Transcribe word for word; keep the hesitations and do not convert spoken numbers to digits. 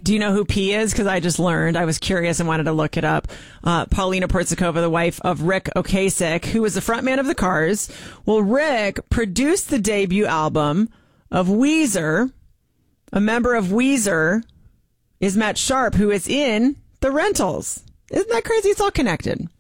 Do you know who P is? Because I just learned. I was curious and wanted to look it up. Uh, Paulina Portsikova, the wife of Rick Ocasek, who was the frontman of the Cars. Well, Rick produced the debut album of Weezer. A member of Weezer is Matt Sharp, who is in The Rentals. Isn't that crazy? It's all connected.